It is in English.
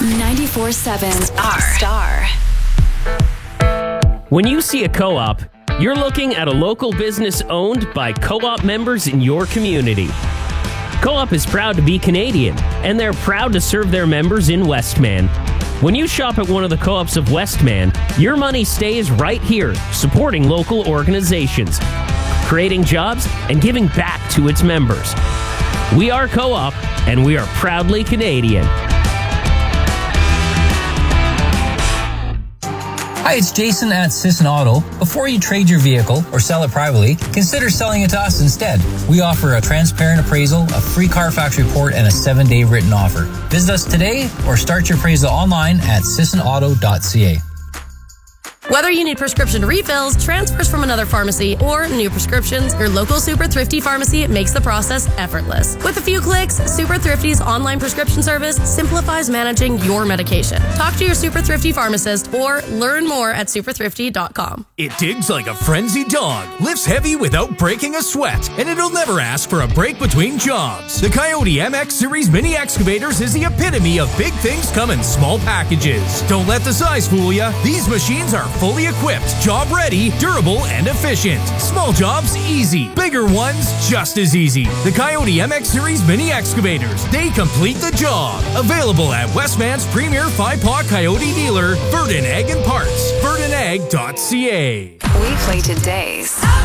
94.7 Star. When you see a co-op, you're looking at a local business owned by co-op members in your community. Co-op is proud to be Canadian, and they're proud to serve their members in Westman. When you shop at one of the co-ops of Westman, your money stays right here, supporting local organizations, creating jobs, and giving back to its members. We are Co-op, and we are proudly Canadian. Hi, it's Jason at Sisson Auto. Before you trade your vehicle or sell it privately, consider selling it to us instead. We offer a transparent appraisal, a free Carfax report, and a 7-day written offer. Visit us today or start your appraisal online at sissonauto.ca. Whether you need prescription refills, transfers from another pharmacy, or new prescriptions, your local Super Thrifty pharmacy makes the process effortless. With a few clicks, Super Thrifty's online prescription service simplifies managing your medication. Talk to your Super Thrifty pharmacist or learn more at superthrifty.com. It digs like a frenzied dog, lifts heavy without breaking a sweat, and it'll never ask for a break between jobs. The Coyote MX Series Mini Excavators is the epitome of big things come in small packages. Don't let the size fool ya. These machines are fully equipped, job ready, durable, and efficient. Small jobs, easy. Bigger ones, just as easy. The Coyote MX Series Mini Excavators. They complete the job. Available at Westman's premier 5-paw Coyote dealer, Verdon Egg and Parts. VerdonEgg.ca. We play today's